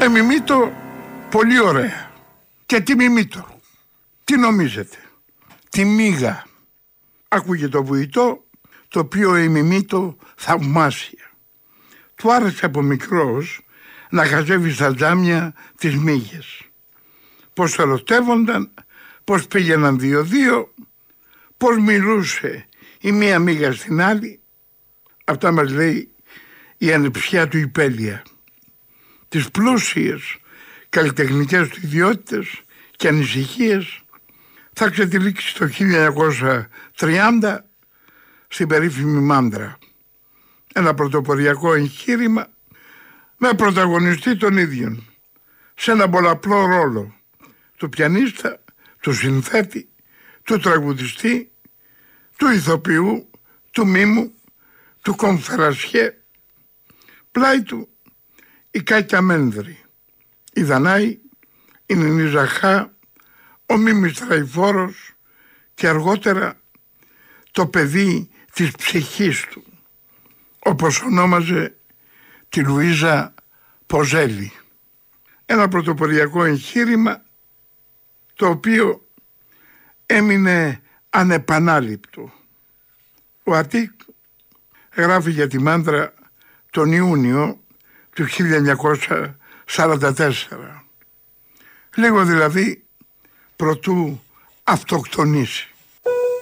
μιμήτω πολύ ωραία. Και τι μιμήτω? Τι νομίζετε? Τη μίγα. Άκουγε το βουητό, το οποίο μιμήτω θαυμάσια. Του άρεσε από μικρός να χαζεύει στα τζάμια τις μύγες. Πώς ερωτεύονταν, πώς πήγαιναν 2-2, πώς μιλούσε η μία μύγα στην άλλη. Αυτά μας λέει η ανεψιά του Υπέλεια. Τις πλούσιες καλλιτεχνικές του ιδιότητες και ανησυχίες θα ξετυλίξει το 1930 στην περίφημη Μάντρα. Ένα πρωτοποριακό εγχείρημα με πρωταγωνιστή τον ίδιον, σε ένα πολλαπλό ρόλο του πιανίστα, του συνθέτη, του τραγουδιστή, του ηθοποιού, του μίμου, του κομφερασιέ. Πλάι του η Κάκια Μένδρη, η Δανάη, η Νινή Ζαχά, ο Μίμης Τραϊφόρος και αργότερα το παιδί της ψυχής του, όπως ονόμαζε τη Λουίζα Ποζέλη. Ένα πρωτοποριακό εγχείρημα το οποίο έμεινε ανεπανάληπτο. Ο Αττικ γράφει για τη Μάντρα τον Ιούνιο του 1944. Λίγο δηλαδή προτού αυτοκτονήσει.